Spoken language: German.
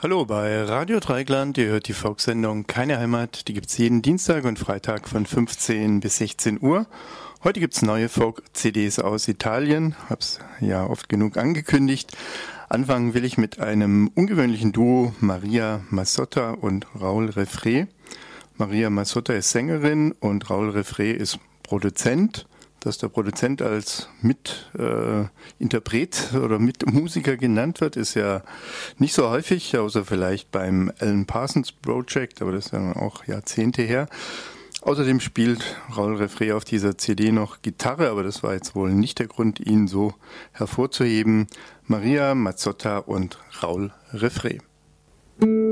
Hallo bei Radio Dreigland, ihr hört die Folksendung Keine Heimat, die gibt's jeden Dienstag und Freitag von 15 bis 16 Uhr. Heute gibt's neue Folk-CDs aus Italien, hab's ja oft genug angekündigt. Anfangen will ich mit einem ungewöhnlichen Duo, Maria Mazzotta und Raoul Refré. Maria Mazzotta ist Sängerin und Raoul Refré ist Produzent. Dass der Produzent als Mitinterpret oder Mitmusiker genannt wird, ist ja nicht so häufig, außer vielleicht beim Alan Parsons Project, aber das ist ja auch Jahrzehnte her. Außerdem spielt Raoul Refré auf dieser CD noch Gitarre, aber das war jetzt wohl nicht der Grund, ihn so hervorzuheben. Maria Mazzotta und Raoul Refré.